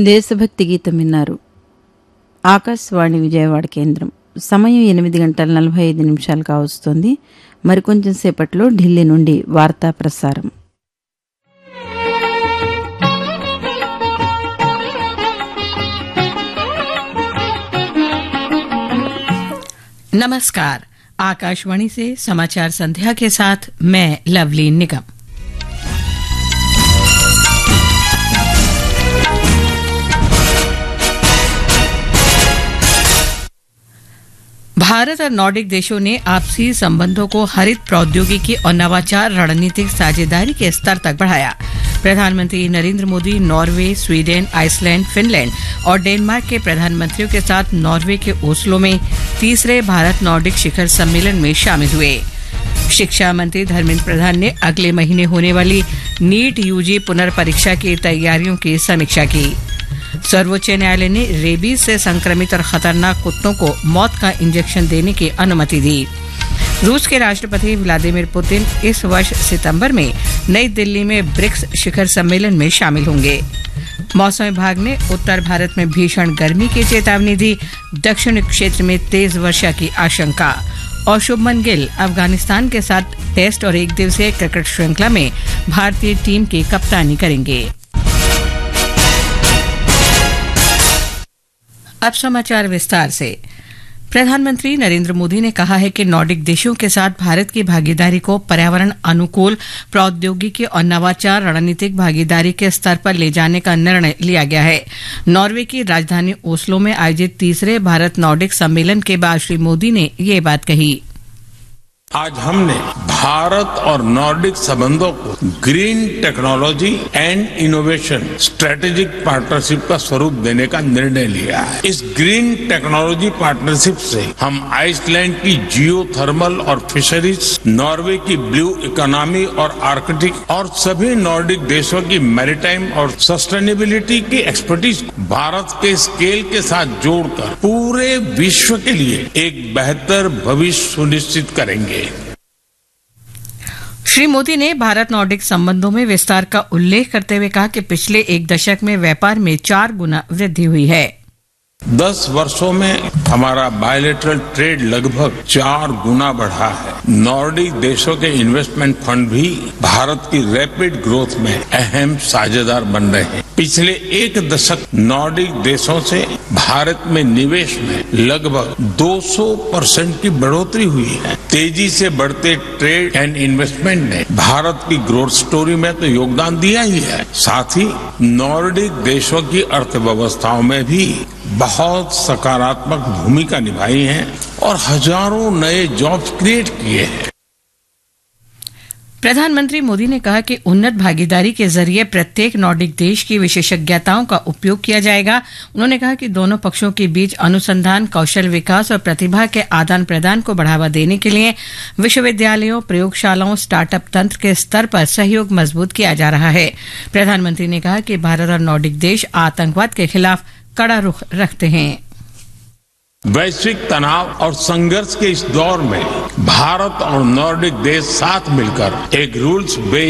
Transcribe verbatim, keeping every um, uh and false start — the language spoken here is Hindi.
దేశభక్తి గీతం విన్నారు. ఆకాశవాణి విజయవాడ కేంద్రం. సమయం ఎనిమిది గంటల నలభై ఐదు నిమిషాలు కావస్తోంది. మరికొంచెం సేపట్లో ఢిల్లీ నుండి వార్తా ప్రసారం. नमस्कार. आकाशवाणी से समाचार संध्या के साथ मैं लवली निगम. भारत और नॉर्डिक देशों ने आपसी संबंधों को हरित प्रौद्योगिकी और नवाचार रणनीतिक साझेदारी के स्तर तक बढ़ाया. प्रधानमंत्री Narendra Modi Norway, Sweden, Iceland, Finland और डेनमार्क के प्रधानमंत्रियों के साथ नॉर्वे के ओस्लो में तीसरे भारत नॉर्डिक शिखर सम्मेलन में शामिल हुए. शिक्षा मंत्री धर्मेंद्र प्रधान ने अगले महीने होने वाली नीट यूजी पुनर्परीक्षा की तैयारियों की समीक्षा की. सर्वोच्च न्यायालय ने रेबीज से संक्रमित और खतरनाक कुत्तों को मौत का इंजेक्शन देने की अनुमति दी. रूस के राष्ट्रपति व्लादिमीर पुतिन इस वर्ष सितंबर में नई दिल्ली में ब्रिक्स शिखर सम्मेलन में शामिल होंगे. मौसम विभाग ने उत्तर भारत में भीषण गर्मी की चेतावनी दी. दक्षिण क्षेत्र में तेज वर्षा की आशंका. और शुभमन गिल अफगानिस्तान के साथ टेस्ट और एक दिवसीय क्रिकेट श्रृंखला में भारतीय टीम की कप्तानी करेंगे. अब समाचार विस्तार से. प्रधानमंत्री नरेंद्र मोदी ने कहा है कि नॉर्डिक देशों के साथ भारत की भागीदारी को पर्यावरण अनुकूल प्रौद्योगिकी और नवाचार रणनीतिक भागीदारी के स्तर पर ले जाने का निर्णय लिया गया है. नॉर्वे की राजधानी ओस्लो में आयोजित तीसरे भारत नॉर्डिक सम्मेलन के बाद श्री मोदी ने ये बात कही. आज हमने भारत और नॉर्डिक संबंधों को green technology and innovation strategic partnership का स्वरूप देने का निर्णय लिया है. इस ग्रीन टेक्नोलॉजी पार्टनरशिप से हम आइसलैंड की जियो थर्मल और फिशरीज, नॉर्वे की ब्लू इकोनॉमी और आर्कटिक और सभी नॉर्डिक देशों की मैरीटाइम और सस्टेनेबिलिटी की एक्सपर्टीज भारत के स्केल के साथ जोड़कर पूरे विश्व के लिए एक बेहतर भविष्य सुनिश्चित करेंगे. श्री मोदी ने भारत नॉर्डिक संबंधों में विस्तार का उल्लेख करते हुए कहा कि पिछले एक दशक में व्यापार में चार गुना वृद्धि हुई है. दस वर्षों में हमारा बायलैटरल ट्रेड लगभग चार गुना बढ़ा है. नॉर्डिक देशों के इन्वेस्टमेंट फंड भी भारत की रैपिड ग्रोथ में अहम साझेदार बन रहे हैं. पिछले एक दशक नॉर्डिक देशों से भारत में निवेश में लगभग दो सौ परसेंट की बढ़ोतरी हुई है. तेजी से बढ़ते ट्रेड एंड इन्वेस्टमेंट ने भारत की ग्रोथ स्टोरी में तो योगदान दिया ही है, साथ ही नॉर्डिक देशों की अर्थव्यवस्थाओं में भी बहुत सकारात्मक भूमिका निभाई है और हजारों नए जॉब्स क्रिएट किए हैं. प्रधानमंत्री मोदी ने कहा कि उन्नत भागीदारी के जरिए प्रत्येक नॉर्डिक देश की विशेषज्ञताओं का उपयोग किया जाएगा. उन्होंने कहा कि दोनों पक्षों के बीच अनुसंधान, कौशल विकास और प्रतिभा के आदान प्रदान को बढ़ावा देने के लिए विश्वविद्यालयों, प्रयोगशालाओं, स्टार्टअप तंत्र के स्तर पर सहयोग मजबूत किया जा रहा है. प्रधानमंत्री ने कहा कि भारत और नॉर्डिक देश आतंकवाद के खिलाफ कड़ा रुख रखते हैं. वैश्विक तनाव और संघर्ष के इस दौर में भारत और नॉर्डिक देश साथ मिलकर एक रूल्स बेस्ड